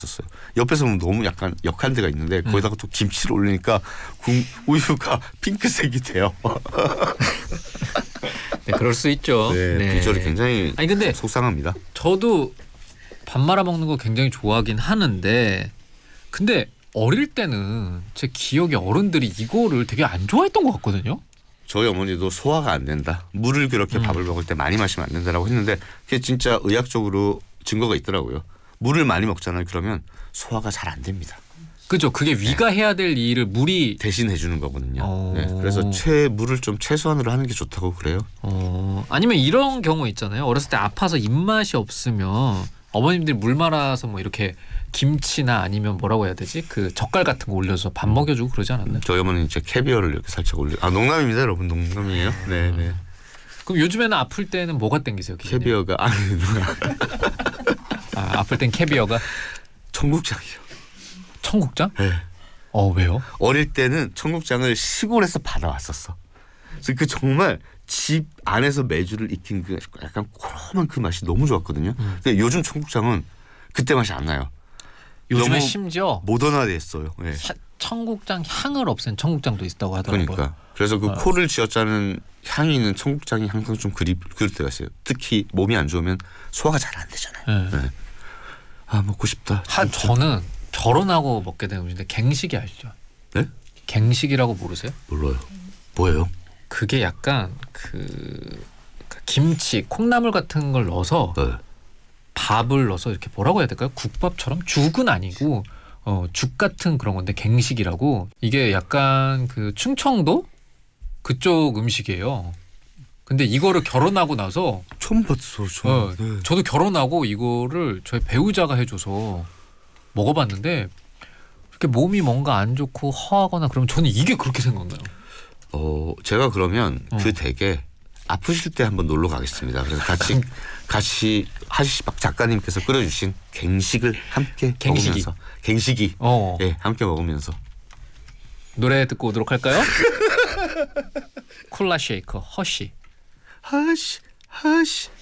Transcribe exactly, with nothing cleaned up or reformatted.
었어요. 옆에서 보면 너무 약간 역한 데가 있는데 거기다가 또 김치를 올리니까 국, 우유가 핑크색이 돼요. 네, 그럴 수 있죠. 네, 네. 비주얼이 굉장히 아니 근데 속상합니다. 저도 밥 말아 먹는 거 굉장히 좋아하긴 하는데 근데 어릴 때는 제 기억에 어른들이 이거를 되게 안 좋아했던 것 같거든요. 저희 어머니도 소화가 안 된다. 물을 그렇게 음. 밥을 먹을 때 많이 마시면 안 된다라고 했는데 그게 진짜 의학적으로 증거가 있더라고요. 물을 많이 먹잖아요. 그러면 소화가 잘 안 됩니다. 그죠. 그게 위가 네. 해야 될 일을 물이 대신 해주는 거거든요. 어... 네, 그래서 최 물을 좀 최소한으로 하는 게 좋다고 그래요. 어... 아니면 이런 경우 있잖아요. 어렸을 때 아파서 입맛이 없으면 어머님들이 물 말아서 뭐 이렇게 김치나 아니면 뭐라고 해야 되지? 그 젓갈 같은 거 올려서 밥 먹여주고 그러지 않았나요? 저희 어머니는 이제 캐비어를 이렇게 살짝 올려. 아 농담입니다, 여러분. 농담이에요. 네, 네. 그럼 요즘에는 아플 때는 뭐가 땡기세요? 기준이? 캐비어가 아니 아, 아플 땐 캐비어가 청국장이요. 청국장? 네. 어 왜요? 어릴 때는 청국장을 시골에서 받아왔었어. 그래서 그 정말 집 안에서 메주를 익힌 그 약간 코로만 그 맛이 너무 좋았거든요. 음. 근데 요즘 청국장은 그때 맛이 안 나요. 요즘에 심지어 모던화됐어요. 네. 청국장 향을 없앤 청국장도 있다고 하더라고요. 그러니까 그래서 그 어. 코를 쥐어짜는 향이 있는 청국장이 항상 좀 그리, 그럴 때가 있어요. 특히 몸이 안 좋으면 소화가 잘 안 되잖아요. 네. 네. 아 먹고 싶다. 한 저는 결혼하고 먹게 된 음식인데 갱식이 아시죠? 네? 갱식이라고 모르세요? 몰라요. 뭐예요? 그게 약간 그 김치, 콩나물 같은 걸 넣어서 네. 밥을 넣어서 이렇게 뭐라고 해야 될까요? 국밥처럼 죽은 아니고 어, 죽 같은 그런 건데 갱식이라고 이게 약간 그 충청도 그쪽 음식이에요. 근데 이거를 결혼하고 나서 처음 봤어. 처음. 어, 네. 저도 결혼하고 이거를 저희 배우자가 해줘서 먹어봤는데 이렇게 몸이 뭔가 안 좋고 허하거나 그러면 저는 이게 그렇게 생각나요. 어 제가 그러면 어. 그 댁에 아프실 때 한번 놀러 가겠습니다. 그래서 같이 같이 하시박 작가님께서 끓여주신 갱식을 함께 갱식이. 먹으면서 갱식이 어. 예, 함께 먹으면서 노래 듣고 오도록 할까요? 콜라 쉐이커 허쉬 허쉬 허쉬